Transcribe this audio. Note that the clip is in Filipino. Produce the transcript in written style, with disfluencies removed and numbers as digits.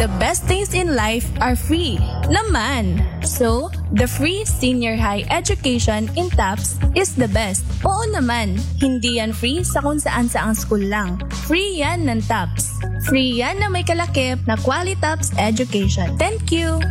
the best things in life are free. Naman! So, the free senior high education in TAPS is the best. Oo naman, hindi yan free sa kung saan-saang school lang. Free yan ng TAPS. Free yan na may kalakip na Quality TAPS education. Thank you!